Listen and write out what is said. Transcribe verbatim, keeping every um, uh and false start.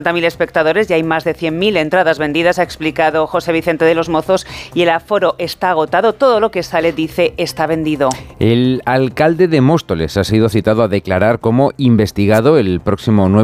mil espectadores y hay más de cien mil entradas vendidas, ha explicado José Vicente de los Mozos, y el aforo está agotado. Todo lo que sale, dice, está vendido. El alcalde de Móstoles ha sido citado a declarar como investigado el próximo nueve